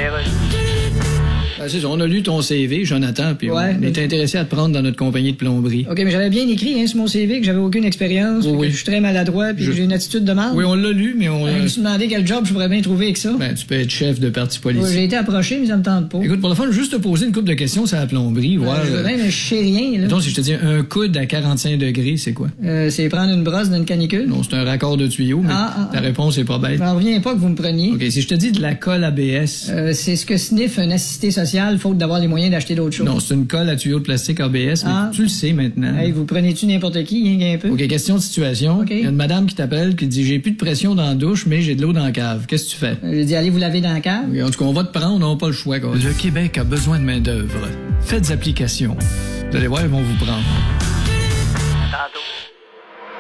C'est ça, on a lu ton CV, Jonathan, puis on est intéressé à te prendre dans notre compagnie de plomberie. OK, mais j'avais bien écrit sur mon CV que j'avais aucune expérience, que je suis très maladroit, puis que j'ai une attitude de marde. Oui, on l'a lu, mais on... Je me suis demandé quel job je pourrais bien trouver avec ça. Ben, tu peux être chef de parti politique. J'ai été approché, mais ça me tente pas. Écoute, pour le fun, juste te poser une couple de questions sur la plomberie, voir... Je veux bien, mais je sais rien, là. Donc, si je te dis un coude à 45 degrés, c'est quoi? C'est prendre une brosse dans une canicule. Non, c'est un raccord de tuyau, mais ta réponse est pas bête. J'en reviens pas que vous me preniez. OK, si je te dis de la colle ABS... c'est ce que sniffe un assisté social, faute d'avoir les moyens d'acheter d'autres choses. Non, c'est une colle à tuyau de plastique ABS, mais tu le sais maintenant. Hey, vous prenez-tu n'importe qui, rien qu'un peu? OK, question de situation. OK. Il y a une madame qui t'appelle qui dit « J'ai plus de pression dans la douche, mais j'ai de l'eau dans la cave. » Qu'est-ce que tu fais? J'ai dit « Allez vous laver dans la cave. » En tout cas, on va te prendre, on n'a pas le choix. Quoi. Le Québec a besoin de main-d'œuvre. Faites application. Vous allez voir, ils vont vous prendre.